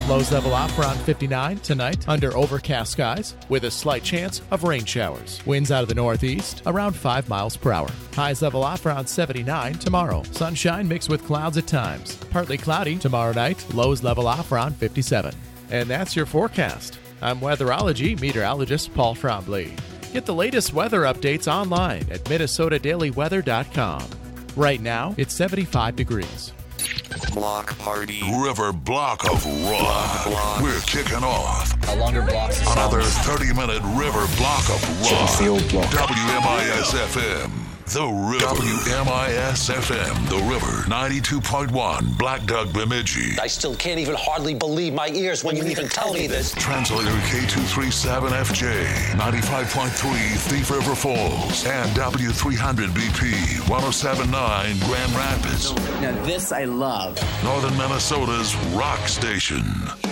Lows level off around 59 tonight under overcast skies with a slight chance of rain showers. Winds out of the northeast around 5 miles per hour. Highs level off around 79 tomorrow. Sunshine mixed with clouds at times. Partly cloudy tomorrow night. Lows level off around 57. And that's your forecast. I'm weatherology meteorologist Paul Trombley. Get the latest weather updates online at minnesotadailyweather.com. Right now, it's 75 degrees. Block party. River Block of Rock. We're kicking off A longer block. another 30-minute River Block of Rock. WMIS-FM. The River. WMIS-FM. The River. 92.1. Black Duck Bemidji. I still can't even hardly believe my ears when you even tell me this. Translator K237FJ. 95.3 Thief River Falls. And W300BP. 107.9 Grand Rapids. Now this I love. Northern Minnesota's rock station.